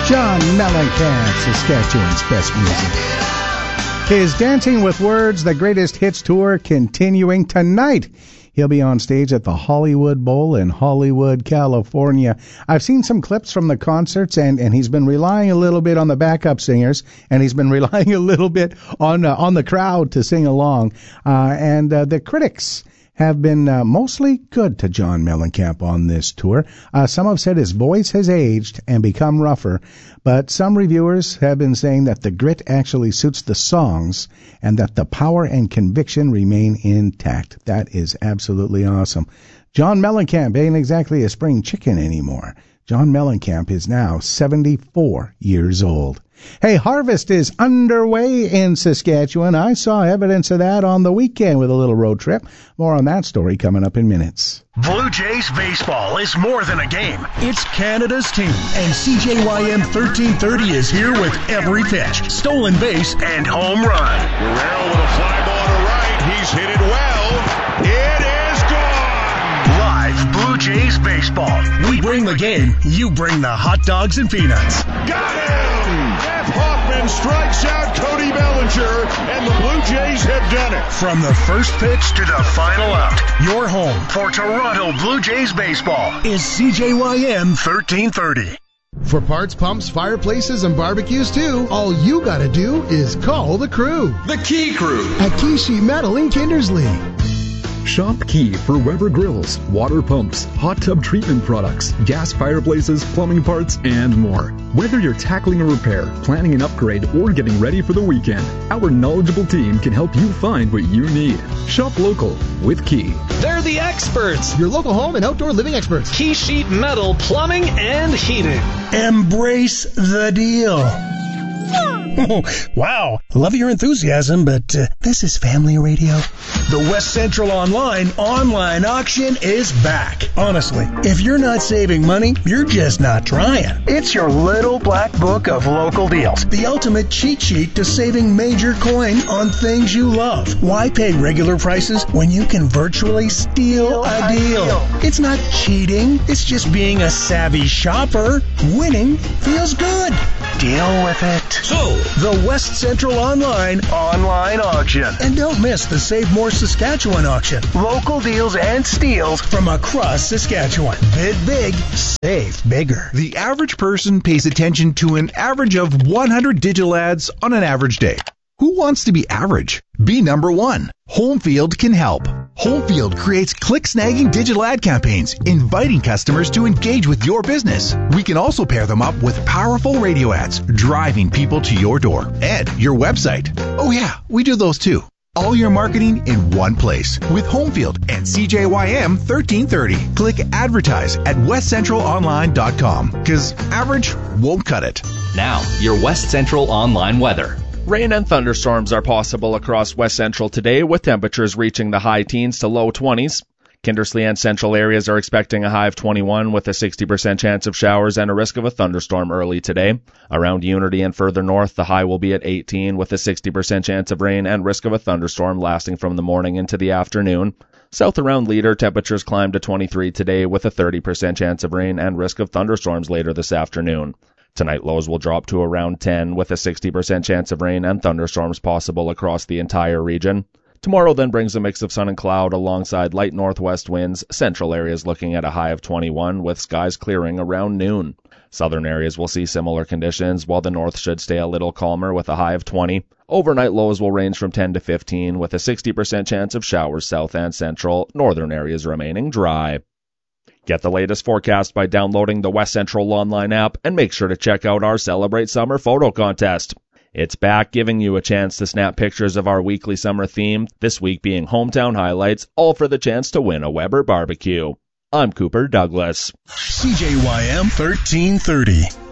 John Mellencamp, Saskatchewan's best music. His Dancing with Words, the Greatest Hits Tour, continuing tonight. He'll be on stage at the Hollywood Bowl in Hollywood, California. I've seen some clips from the concerts, and he's been relying a little bit on the backup singers, and he's been relying a little bit on the crowd to sing along. And the critics have been mostly good to John Mellencamp on this tour. Some have said his voice has aged and become rougher, but some reviewers have been saying that the grit actually suits the songs and that the power and conviction remain intact. That is absolutely awesome. John Mellencamp ain't exactly a spring chicken anymore. John Mellencamp is now 74 years old. Hey, harvest is underway in Saskatchewan. I saw evidence of that on the weekend with a little road trip. More on that story coming up in minutes. Blue Jays baseball is more than a game. It's Canada's team. And CJYM 1330 is here with every pitch, stolen base, and home run. Guerrero with a fly ball to right. He's hit it well. It is gone. Live Blue Jays baseball. We bring the game. You bring the hot dogs and peanuts. Got him! Jeff Hoffman strikes out Cody Bellinger, and the Blue Jays have done it. From the first pitch to the final out, your home for Toronto Blue Jays baseball is CJYM 1330. For parts, pumps, fireplaces, and barbecues too, all you gotta do is call the crew. The Key Crew At Key Sheet Metal in Kindersley. Shop Key for Weber grills, water pumps, hot tub treatment products, gas fireplaces, plumbing parts, and more. Whether you're tackling a repair, planning an upgrade, or getting ready for the weekend, our knowledgeable team can help you find what you need. Shop local with Key. They're the experts. Your local home and outdoor living experts. Key Sheet Metal Plumbing and Heating. Embrace the deal. Oh, wow, love your enthusiasm, but this is family radio. The West Central online auction is back. Honestly, if you're not saving money, you're just not trying. It's your little black book of local deals. The ultimate cheat sheet to saving major coin on things you love. Why pay regular prices when you can virtually steal a deal? It's not cheating. It's just being a savvy shopper. Winning feels good. Deal with it. So, the West Central online auction. And don't miss the Save More Saskatchewan auction. Local deals and steals from across Saskatchewan. Bid big, save bigger. The average person pays attention to an average of 100 digital ads on an average day. Who wants to be average? Be number one. Homefield can help. Homefield creates click-snagging digital ad campaigns, inviting customers to engage with your business. We can also pair them up with powerful radio ads, driving people to your door and your website. Oh yeah, we do those too. All your marketing in one place with Homefield and CJYM 1330. Click advertise at westcentralonline.com because average won't cut it. Now, your West Central online weather. Rain and thunderstorms are possible across West Central today, with temperatures reaching the high teens to low 20s. Kindersley and central areas are expecting a high of 21 with a 60% chance of showers and a risk of a thunderstorm early today. Around Unity and further north, the high will be at 18 with a 60% chance of rain and risk of a thunderstorm lasting from the morning into the afternoon. South around Leader, temperatures climb to 23 today with a 30% chance of rain and risk of thunderstorms later this afternoon. Tonight, lows will drop to around 10 with a 60% chance of rain and thunderstorms possible across the entire region. Tomorrow then brings a mix of sun and cloud alongside light northwest winds, central areas looking at a high of 21 with skies clearing around noon. Southern areas will see similar conditions while the north should stay a little calmer with a high of 20. Overnight lows will range from 10 to 15 with a 60% chance of showers south and central, northern areas remaining dry. Get the latest forecast by downloading the West Central online app and make sure to check out our Celebrate Summer photo contest. It's back, giving you a chance to snap pictures of our weekly summer theme, this week being hometown highlights, all for the chance to win a Weber barbecue. I'm Cooper Douglas. CJYM 1330.